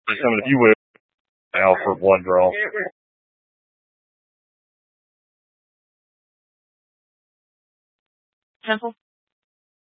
If you would now for a blood draw. Pencil?